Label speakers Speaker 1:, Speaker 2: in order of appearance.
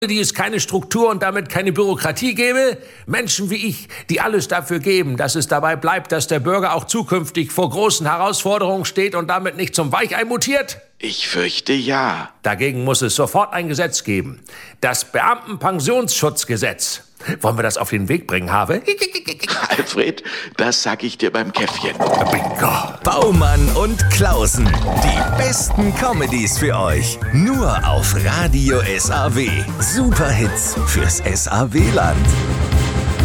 Speaker 1: die es keine Struktur und damit keine Bürokratie gäbe. Menschen wie ich, die alles dafür geben, dass es dabei bleibt, dass der Bürger auch zukünftig vor großen Herausforderungen steht und damit nicht zum Weichei mutiert?
Speaker 2: Ich fürchte ja.
Speaker 1: Dagegen muss es sofort ein Gesetz geben. Das Beamtenpensionsschutzgesetz. Wollen wir das auf den Weg bringen, Have?
Speaker 2: Alfred, das sag ich dir beim Käffchen.
Speaker 1: Bingo.
Speaker 3: Baumann und Klausen. Die besten Comedies für euch. Nur auf Radio SAW. Superhits fürs SAW-Land.